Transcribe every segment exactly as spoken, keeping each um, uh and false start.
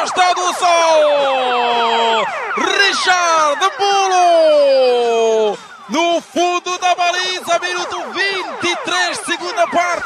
Costa do Sol. Richard Mbulo no fundo da baliza, minuto vinte e três, segunda parte.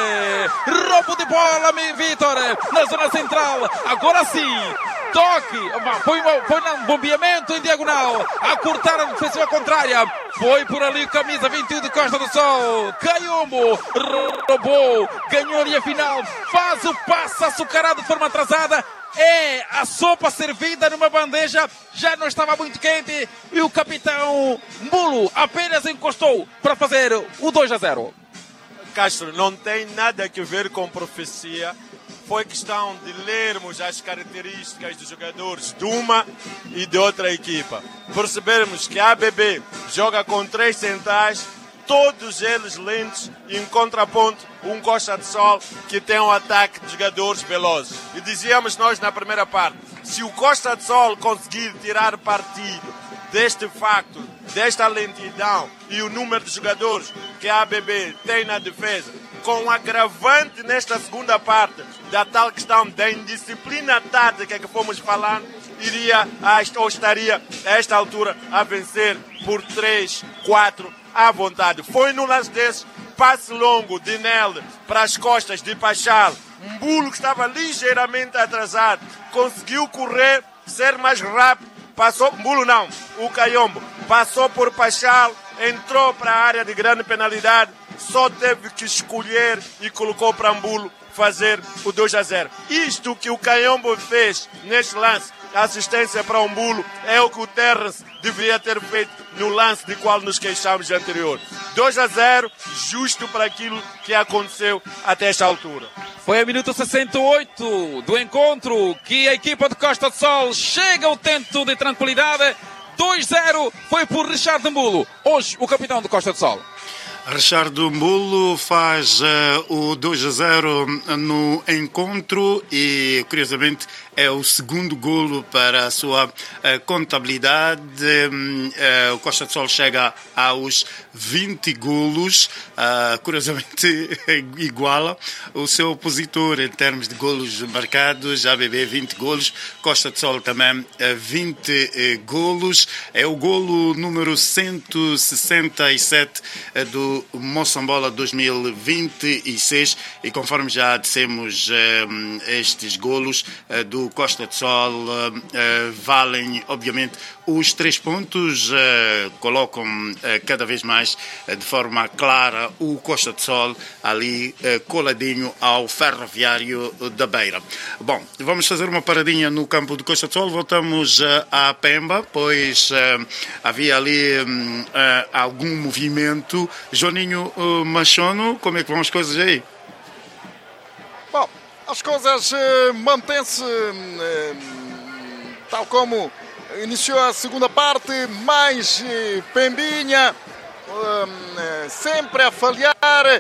Roubo de bola, Vitor, na zona central. Agora sim, toque, foi, foi um bombeamento em diagonal, a cortar a defensiva contrária. Foi por ali camisa vinte e um de Costa do Sol. Kayombo roubou, ganhou a linha final, faz o passe açucarado de forma atrasada. É a sopa servida numa bandeja, já não estava muito quente e o capitão Mbulo apenas encostou para fazer o dois a zero. Castro, não tem nada a ver com profecia. Foi questão de lermos as características dos jogadores de uma e de outra equipa. Percebermos que a A B B joga com três centrais, todos eles lentos, e em contraponto um Costa do Sol que tem um ataque de jogadores velozes. E dizíamos nós na primeira parte, se o Costa do Sol conseguir tirar partido deste facto, desta lentidão e o número de jogadores que a A B B tem na defesa, com um agravante nesta segunda parte da tal questão da indisciplina tática que fomos falando, iria ou estaria a esta altura a vencer por três, quatro à vontade. Foi num lance desses, passe longo de Nel para as costas de Pachal. Mbulo, que estava ligeiramente atrasado, conseguiu correr, ser mais rápido, passou, Mbulo não, o Kayombo, passou por Pachal, entrou para a área de grande penalidade, só teve que escolher e colocou para Mbulo fazer o dois a zero. Isto que o Kayombo fez neste lance, a assistência para o Mbulo, é o que o Terrence deveria ter feito no lance de qual nos queixámos anterior. dois a zero, justo para aquilo que aconteceu até esta altura. Foi a minuto sessenta e oito do encontro que a equipa de Costa do Sol chega ao tento de tranquilidade. dois a zero foi por Richard Mbulo, hoje o capitão de Costa do Sol. Richard Mbulo faz uh, o dois a zero no encontro e, curiosamente, é o segundo golo para a sua uh, contabilidade. Uh, o Costa do Sol chega aos vinte golos, uh, curiosamente iguala o seu opositor em termos de golos marcados. A B B vinte golos, Costa do Sol também uh, vinte uh, golos. É o golo número cento e sessenta e sete uh, do Moçambola dois mil e vinte e seis, e conforme já dissemos, uh, estes golos uh, do Costa do Sol uh, uh, valem, obviamente, os três pontos, uh, colocam uh, cada vez mais uh, de forma clara o Costa do Sol ali uh, coladinho ao Ferroviário da Beira. Bom, vamos fazer uma paradinha no campo do Costa do Sol, voltamos uh, à Pemba, pois uh, havia ali um, uh, algum movimento. Joninho uh, Machono, como é que vão as coisas aí? Bom, as coisas uh, mantêm-se uh, tal como iniciou a segunda parte, mais uh, Pembinha, uh, sempre a falhar.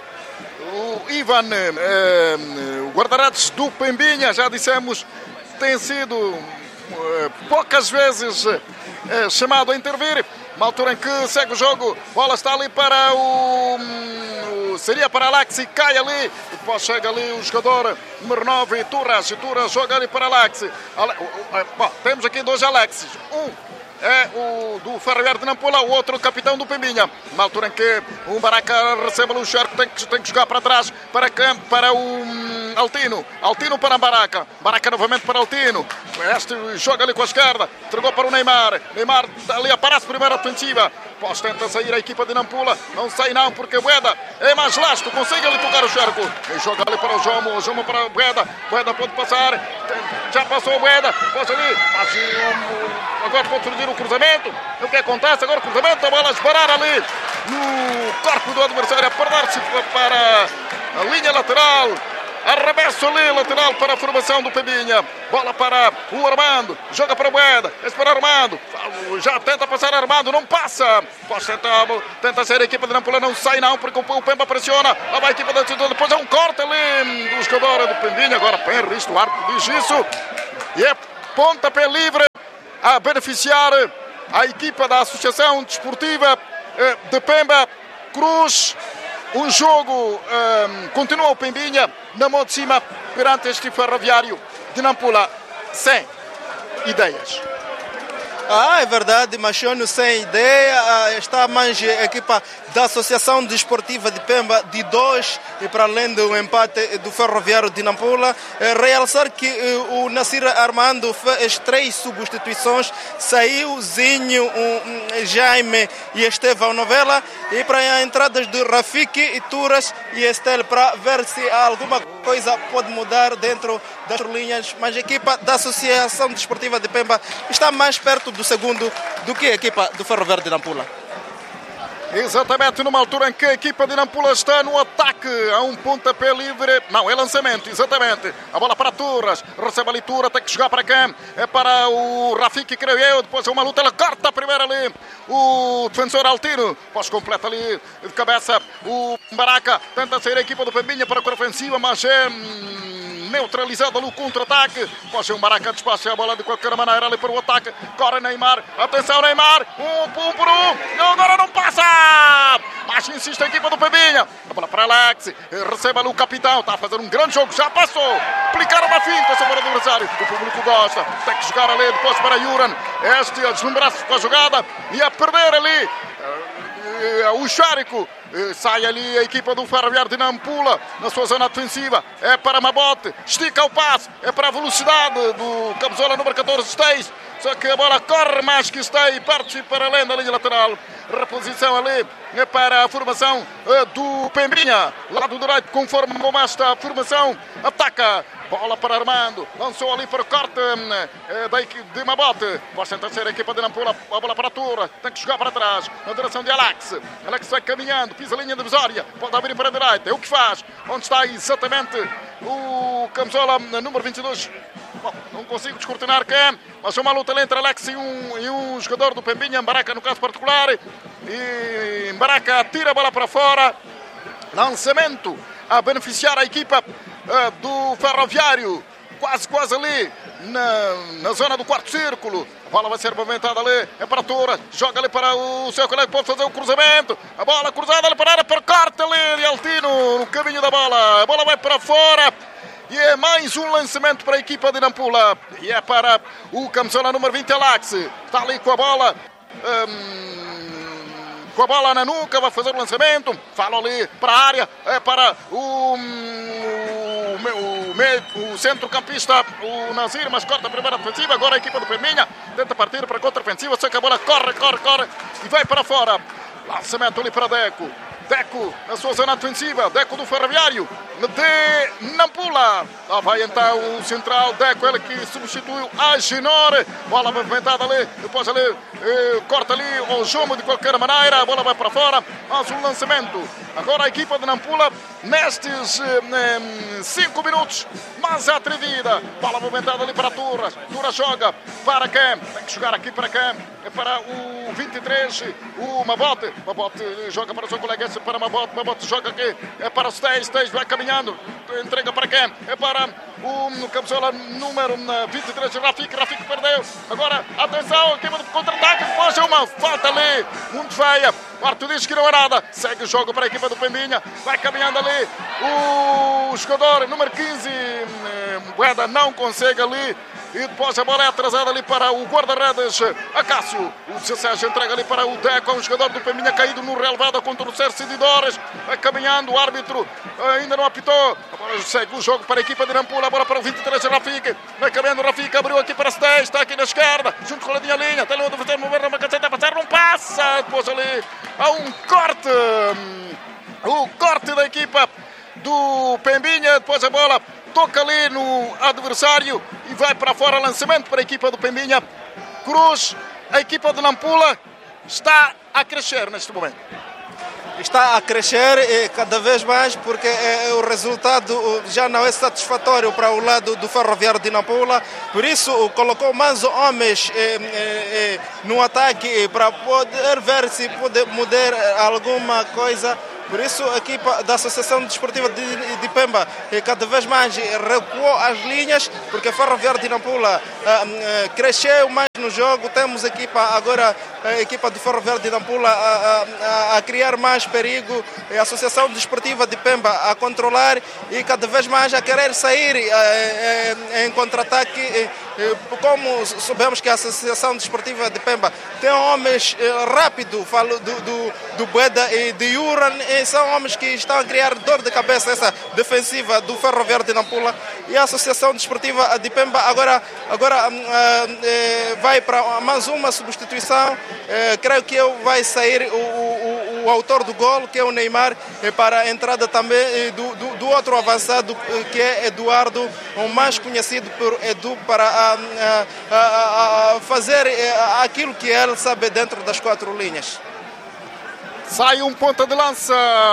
O Ivan, uh, o guarda-redes do Pembinha, já dissemos, tem sido uh, poucas vezes uh, chamado a intervir. Uma altura em que segue o jogo, bola está ali para o, o seria para Alexi, cai ali, depois chega ali o jogador número nove, Turras, Turras joga ali para Alexi. Ale, bom, temos aqui dois Alexis, um é o do Ferroviário de Nampula, o outro o capitão do Pembinha. Uma altura em que o Baraca recebe ali o Charco, tem que, tem que jogar para trás, para, para o um, Altino, Altino para Baraca, Baraca novamente para Altino, este joga ali com a esquerda, entregou para o Neymar, Neymar ali aparece primeira ofensiva, depois tenta sair a equipa de Nampula, não sai não, porque Boeda é mais lasto, consegue ali tocar o Charco, e joga ali para o Jomo, o Jomo para o Boeda, Boeda pode passar, já passou o Boeda, pode ali, mas um, agora pode surgir o cruzamento. O que acontece agora? O cruzamento, a bola a disparar ali no corpo do adversário, a perder-se para a linha lateral. Arremesso ali, lateral para a formação do Pembinha. Bola para o Armando. Joga para o Boeda. Espera Armando. Já tenta passar Armando. Não passa. Pode tentar, tenta sair a equipa de Nampula. Não sai não, porque o Pemba pressiona. Lá vai a equipa da Cidade. Depois é um corte ali do jogador do Pembinha. Agora perde isto. O árbitro diz isso. E é pontapé livre a beneficiar a equipa da Associação Desportiva de Pemba Cruz. Um jogo, um, continua o Pembinha na mão de cima perante este Ferroviário de Nampula. sem ideias. Ah, é verdade, Machonio sem ideia, está mais a equipa da Associação Desportiva de Pemba de dois, e para além do empate do Ferroviário de Nampula. Realçar que o Nassir Armando fez três substituições, saiu Zinho, um, Jaime e Estevão Novela, e para entradas de Rafiki e Turas e Estel, para ver se alguma coisa pode mudar dentro das linhas, mas a equipa da Associação Desportiva de Pemba está mais perto do segundo do que a equipa do Ferroviário de Nampula. Exatamente, numa altura em que a equipa de Nampula está no ataque, a um pontapé livre, não, é lançamento, exatamente, a bola para Turas, recebe ali Tura, tem que jogar para quem? É para o Rafiki, creio eu, depois é uma luta, ela corta a primeira ali, o defensor Altino, depois completa ali, de cabeça, o Mbaraca, tenta sair a equipa do Pembinha para a ofensiva, mas é neutralizado no contra-ataque, depois é o Mbaraca, despacha a bola de qualquer maneira ali para o ataque, corre Neymar, atenção Neymar, um, um por um, não, agora não passa! Mas insiste a equipa do Pembinha. A bola para Alex. Recebe ali o capitão. Está a fazer um grande jogo. Já passou. Aplicaram uma finta sobre o adversário. O público gosta. Tem que jogar ali depois para Juran. Este a deslumbrar-se com a jogada e a perder ali. O Xárico. Sai ali a equipa do Ferroviário de Nampula na sua zona defensiva. É para Mabote. Estica o passe. É para a velocidade do camisola número catorze, Esteis. Só que a bola corre mais que está e parte para além da linha lateral. Reposição ali é para a formação do Pembinha. Lado direito, conforme como esta formação. Ataca. Bola para Armando. Lançou ali para o corte da equipe de Mabote. Pode tentar ser a equipa de Nampula. A bola para a Tura. Tem que jogar para trás. Na direção de Alex. Alex vai caminhando. Pisa a linha divisória. Pode abrir para a direita. É o que faz. Onde está exatamente o camisola número vinte e dois. Bom, não consigo descortinar quem, mas é uma luta entre Alex e um, e um jogador do Pembinha, Mbaraca no caso particular, e Mbaraca tira a bola para fora, lançamento a beneficiar a equipa uh, do Ferroviário, quase quase ali na, na zona do quarto círculo. A bola vai ser movimentada ali, é para a Tura, joga ali para o seu colega, pode fazer o cruzamento, a bola cruzada ali para a área, para o corte ali de Altino no caminho da bola, a bola vai para fora. E é mais um lançamento para a equipa de Nampula. E é para o camisola número vinte, Alex. Está ali com a bola. Hum, com a bola na nuca, vai fazer o lançamento. Fala ali para a área. É para o, o, o, o centrocampista, o Nazir, mas corta a primeira defensiva. Agora a equipa do Pembinha tenta partir para a contra-ofensiva. Só que a bola corre, corre, corre. E vai para fora. Lançamento ali para Deco. Deco na sua zona defensiva, Deco do Ferroviário de Nampula. Lá vai então o central, Deco, ele que substituiu a Ginor. Bola movimentada ali, depois ali, eh, corta ali o Jomo de qualquer maneira, a bola vai para fora, mas um lançamento. Agora a equipa de Nampula, nestes eh, cinco minutos, mais atrevida. Bola movimentada ali para Turas, Turas joga para quem? Tem que jogar aqui para quem? É para o vinte e três, o Mabote. Mabote joga para o seu colega, para Mabote, Mabote joga aqui, é para o Steis, Steis vai caminhando, entrega para quem? É para o camisola número vinte e três, Rafik, Rafik perdeu, agora atenção, equipa de contra-ataque, depois é uma falta ali, muito feia, Quarto diz que não é nada, segue o jogo para a equipa do Pembinha, vai caminhando ali, o jogador número quinze, Moeda não consegue ali, e depois a bola é atrasada ali para o guarda-redes Acácio. O dezesseis entrega ali para o Deco, um jogador do Pembinha caído no relevado contra o Cerci de Dores. Vai caminhando, o árbitro ainda não apitou. Agora segue o jogo para a equipa de Nampula, a bola para o vinte e três, Rafik. Vai caminhando, Rafik abriu aqui para dez, está aqui na esquerda, junto com a linha linha. Tem o defensor mover na macaceta, passar, não passa. Depois ali há um corte, o corte da equipa do Pembinha. Depois a bola toca ali no adversário e vai para fora, lançamento para a equipa do Pembinha. Cruz, a equipa de Nampula está a crescer neste momento. Está a crescer cada vez mais porque o resultado já não é satisfatório para o lado do Ferroviário de Nampula. Por isso colocou mais homens no ataque para poder ver se pode mudar alguma coisa Por isso a equipa da Associação Desportiva de, de Pemba cada vez mais recuou as linhas, porque a Ferroviária de Nampula uh, uh, cresceu mais no jogo. Temos a equipa agora, a equipa do Ferroviário de Nampula a, a, a criar mais perigo, a Associação Desportiva de Pemba a controlar e cada vez mais a querer sair uh, uh, em contra-ataque. Uh, como sabemos que a Associação Desportiva de Pemba tem homens uh, rápidos, falo do, do, do Bueda e de Yuran, e são homens que estão a criar dor de cabeça essa defensiva do Ferroviário de Nampula. E a Associação Desportiva de Pemba agora, agora uh, uh, vai para mais uma substituição. Uh, creio que vai sair o, o, o autor do gol, que é o Neymar, uh, para a entrada também uh, do, do, do outro avançado, uh, que é Eduardo, o mais conhecido por Edu, para uh, uh, uh, uh, fazer uh, aquilo que ele sabe dentro das quatro linhas. Sai um ponta de lança,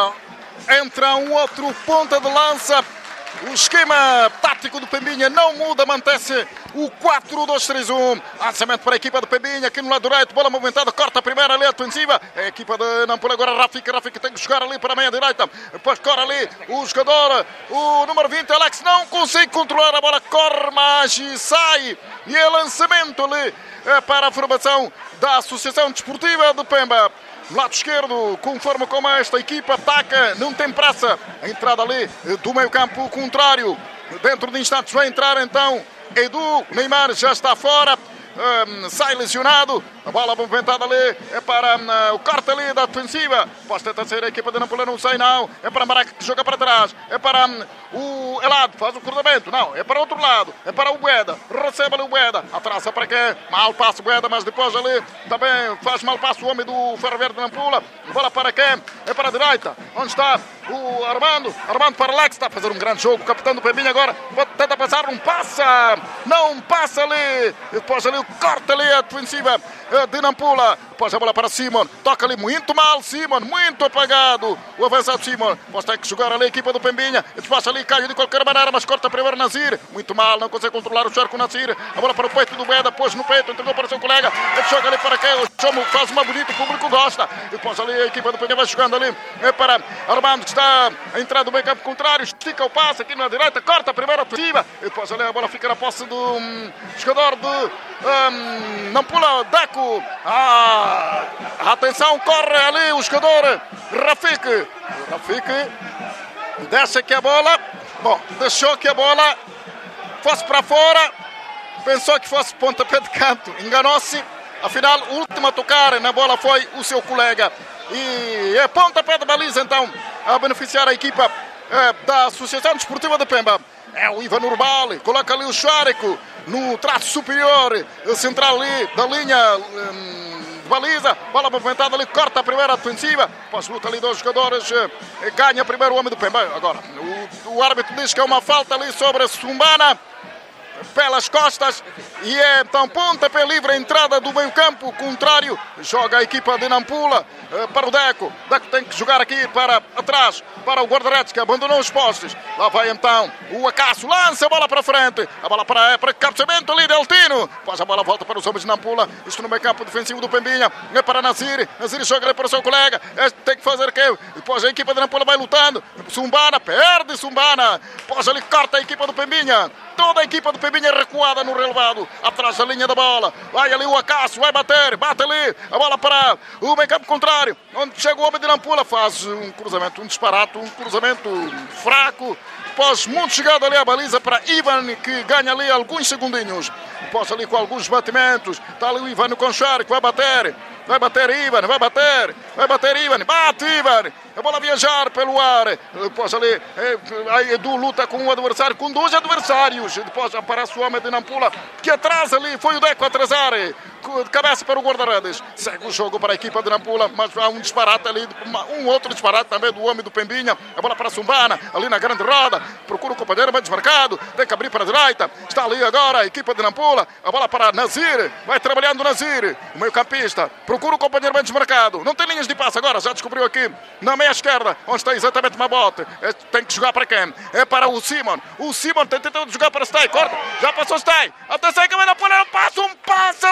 entra um outro ponta de lança. O esquema tático do Pembinha não muda, mantém-se o quatro dois três um. Lançamento para a equipa do Pembinha, aqui no lado direito, bola movimentada, corta a primeira ali, defensiva. A equipa de Nampula agora, Rafik, Rafik tem que jogar ali para a meia direita. Depois corre ali o jogador, o número vinte, Alex, não consegue controlar a bola, corre mais e sai. E é lançamento ali para a formação da Associação Desportiva de Pemba. Lado esquerdo, conforme como esta equipa ataca, não tem pressa. A entrada ali do meio campo contrário. Dentro de instantes vai entrar então Edu. Neymar já está fora. Um, sai lesionado, a bola movimentada ali é para um, o corte ali da defensiva. Pode tentar sair a equipa de Nampula, não sai não. É para Maraca que joga para trás, é para um, o Elado, faz o cruzamento, não, é para o outro lado, é para o Bueda, recebe ali o Bueda, atrasa para quê? Mal passo o Bueda, mas depois ali também faz mal passo o homem do Ferroviário de Nampula. Bola para quem? É para a direita, onde está o Armando, Armando para Alex, está a fazer um grande jogo, o capitão do Pembinha agora tenta passar, não passa, não passa ali, depois ali o corte ali a defensiva de Nampula. Depois a bola para Simon, toca ali muito mal Simon, muito apagado o avançado Simon. Depois tem que jogar ali a equipa do Pembinha, depois ali cai de qualquer maneira, mas corta primeiro Nazir, muito mal, não consegue controlar o cerco Nazir. A bola para o peito do Beda, pôs no peito, entregou para o seu colega, ele joga ali para quem? O Chomo faz uma bonita, o público gosta. Depois ali a equipa do Pembinha vai jogando ali é para Armando, que está a entrar do meio campo contrário, estica o passe aqui na direita, corta a primeira ofensiva, e depois ali a bola fica na posse do um, jogador de um, Nampula, Deco. Ah, atenção, corre ali o jogador Rafik. Rafik deixa que a bola, bom, deixou que a bola fosse para fora, pensou que fosse pontapé de canto, enganou-se. Afinal, o último a tocar na bola foi o seu colega. E é pontapé de baliza então a beneficiar a equipa é, da Associação Desportiva de Pemba. É o Ivan Urbal, coloca ali o Chárico no traço superior, central ali da linha hum, de baliza. Bola movimentada ali, corta a primeira defensiva. Após luta ali dos jogadores, eh, ganha primeiro o homem do Pemba. Agora, o, o árbitro diz que é uma falta ali sobre a Sumbana, pelas costas, e é então pontapé livre a entrada do meio campo contrário. Joga a equipa de Nampula eh, para o Deco. Deco tem que jogar aqui para atrás, para o guarda-redes que abandonou os postes. Lá vai então o Acaso, lança a bola para frente, a bola para, para cabeceamento ali de Altino. Depois a bola volta para os homens de Nampula. Isto no meio campo defensivo do Pembinha, é para Nazir. Nazir joga ali para o seu colega, este tem que fazer o quê? Depois a equipa de Nampula vai lutando. Sumbana, perde Sumbana. Depois ali corta a equipa do Pembinha. Toda a equipa do Pembinha recuada no relevado, atrás da linha da bola. Vai ali o Acaso, vai bater, bate ali, a bola para o meio campo contrário, onde chega o homem de Nampula, faz um cruzamento, um disparate, um cruzamento fraco. Depois muito chegado ali a baliza para Ivan, que ganha ali alguns segundinhos. Depois ali com alguns batimentos, está ali o Ivan com o Chárico, vai bater. Vai bater Ivan, vai bater, vai bater Ivan, bate Ivan, a bola viajar pelo ar. Depois ali, aí Edu luta com um adversário, com dois adversários. Depois aparece o homem de Nampula, que atrasa ali, foi o Deco a atrasar, de cabeça para o guarda-redes. Segue o jogo para a equipa de Nampula, mas há um disparate ali, um outro disparate também do homem do Pembinha. A bola para a Sumbana, ali na grande roda, procura o companheiro bem desmarcado, tem que abrir para a direita. Está ali agora a equipa de Nampula, a bola para Nazir, vai trabalhando Nazir, o meio campista, procura o companheiro bem desmarcado. Não tem linhas de passe agora, já descobriu aqui na meia esquerda, onde está exatamente Mabote. Tem que jogar para quem? É para o Simon. O Simon tem tentado jogar para Stay, corta, já passou Stay. Atenção que vai na bola, não passa um passe ali.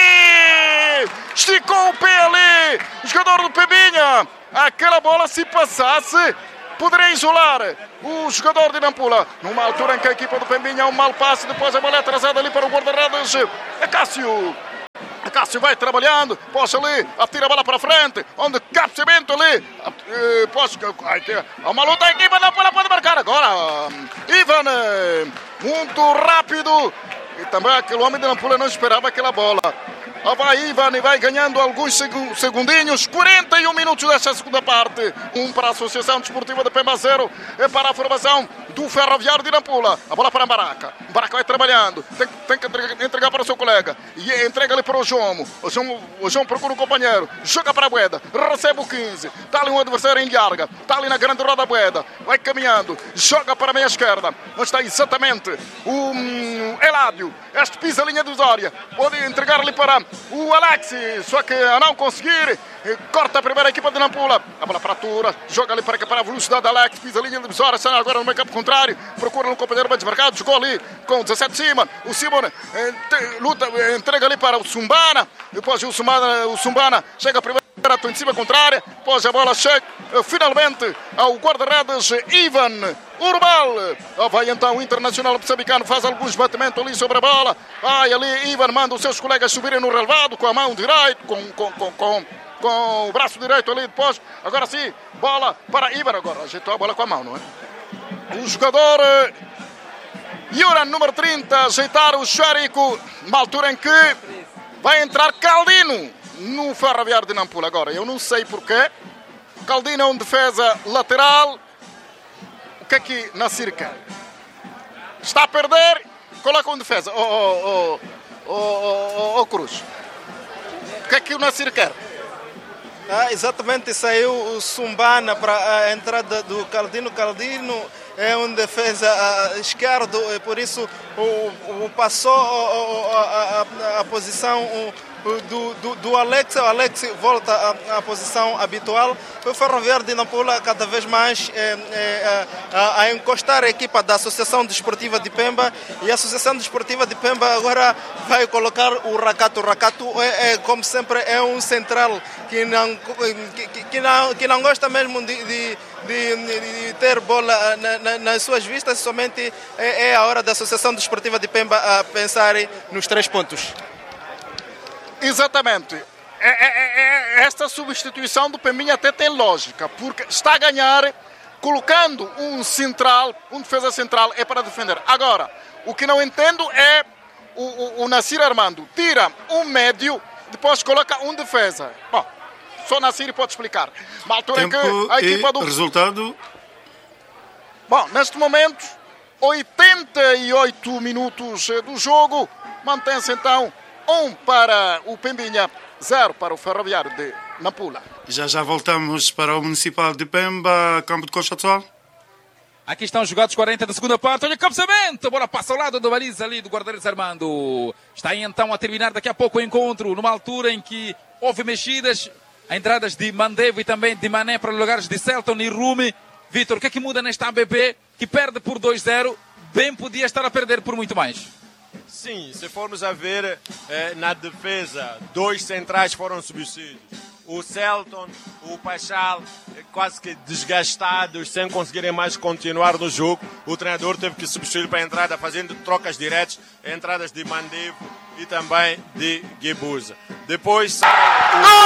esticou o pé ali, o jogador do Pembinha. Aquela bola, se passasse, poderia isolar o jogador de Nampula. Numa altura em que a equipa do Pembinha é um mau passe, depois a bola é atrasada ali para o guarda-redes Acácio. Acácio vai trabalhando, poxa ali, atira a bola para frente, onde captamento ali, poxa, há uma luta, a equipa da Nampula pode marcar agora. Ivan, muito rápido, e também aquele homem de Nampula não esperava aquela bola. Vai Ivan e vai ganhando alguns segundinhos. quarenta e um minutos desta segunda parte. Um para a Associação Desportiva de Pemba, zero é para a formação do Ferroviário de Nampula. A bola para Mbaraca. Mbaraca vai trabalhando. Tem, tem que entregar, entregar para o seu colega. E entrega ali para o João. O João, o João procura um companheiro. Joga para a Boeda. Recebe o quinze. Está ali um adversário em larga. Está ali na grande roda a Boeda. Vai caminhando. Joga para a meia esquerda. Onde está exatamente o um, Eládio. Este pisa a linha do Zória. Pode entregar ali para o Alex, só que a não conseguir, corta a primeira equipa de Nampula. A bola para a Tura, joga ali para, para a velocidade da Alex, pisa a linha de Zória, está agora no meio campo contrário, procura um companheiro bem desmarcado, jogou ali com dezassete de cima. O Simon eh, luta, entrega ali para o Sumbana, depois o Sumbana, o Sumbana chega a primeira em cima contrária, depois a bola chega finalmente ao guarda-redes Ivan Urbal. Vai então o Internacional Moçambicano, faz alguns batimentos ali sobre a bola. Vai ali, Ivan manda os seus colegas subirem no relevado com a mão direita, com, com, com, com, com o braço direito ali depois. Agora sim, bola para Ivan. Agora ajeitou a bola com a mão, não é? O jogador Yuran, número trinta, ajeitar o Xerico, numa altura em que vai entrar Caldino no Ferroviário de Nampula. Agora, eu não sei porquê. Caldino é um defesa lateral. O que é que Nassir quer? Está a perder, coloca um defesa. Oh, oh, oh, oh, oh, oh Cruz. O que é que o Nassir quer? Ah, exatamente, saiu o Sumbana para a entrada do Caldino. Caldino é um defesa uh, esquerdo, e por isso o, o passou a, a, a, a posição o, do, do, do Alex. O Alex volta à, à posição habitual. O Ferroviário de Nampula cada vez mais é, é, a, a encostar a equipa da Associação Desportiva de Pemba, e a Associação Desportiva de Pemba agora vai colocar o Racato. O Racato é, é, como sempre, é um central que não, que, que não, que não gosta mesmo de, de, de, de ter bola na, na, nas suas vistas. Somente é, é a hora da Associação Desportiva de Pemba a pensar nos três pontos. Exatamente. É, é, é, esta substituição do Pembinha até tem lógica, porque está a ganhar colocando um central, um defesa central, é para defender. Agora, o que não entendo é o, o, o Nassir Armando tira um médio, depois coloca um defesa. Bom, só Nassir pode explicar. Uma altura em que a equipa do... resultado? Bom, neste momento, oitenta e oito minutos do jogo, mantém-se então um para o Pembinha, zero para o Ferroviário de Nampula. Já já voltamos para o Municipal de Pemba, campo de Costa Sol. Aqui estão jogados quarenta da segunda parte. Olha o cabeceamento. A bola passa ao lado do baliza ali do guarda-redes Armando. Está aí então a terminar daqui a pouco o encontro, numa altura em que houve mexidas, entradas de Mandevo e também de Mané para lugares de Celton e Rumi. Vitor, o que é que muda nesta A B P que perde por dois a zero? Bem podia estar a perder por muito mais. Sim, se formos a ver eh, na defesa, dois centrais foram substituídos. O Celton, o Pachal, quase que desgastados, sem conseguirem mais continuar no jogo. O treinador teve que substituir para a entrada, fazendo trocas diretas, entradas de Mandevo e também de Guebuza. Depois sai o...